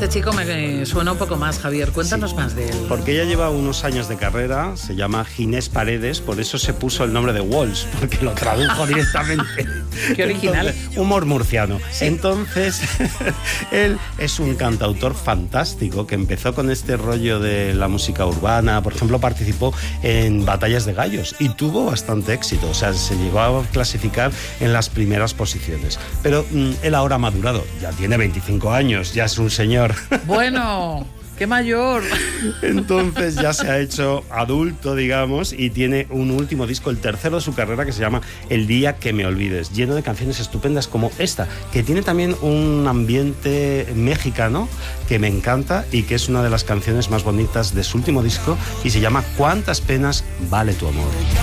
este chico me suena un poco más, Javier. Cuéntanos más de él. Porque ella lleva unos años de carrera, se llama Ginés Paredes, por eso se puso el nombre de Walsh, porque lo tradujo directamente. Qué original. Entonces, humor murciano. ¿Sí? Entonces, él es un cantautor fantástico que empezó con este rollo de la música urbana. Por ejemplo, participó en Batallas de Gallos y tuvo bastante éxito. O sea, se llegó a clasificar en las primeras posiciones. Pero él ahora ha madurado, ya tiene 25 años, ya es un señor. Bueno, ¡qué mayor! Entonces ya se ha hecho adulto, digamos, y tiene un último disco, el tercero de su carrera, que se llama El día que me olvides, lleno de canciones estupendas como esta, que tiene también un ambiente mexicano que me encanta y que es una de las canciones más bonitas de su último disco y se llama ¿Cuántas penas vale tu amor?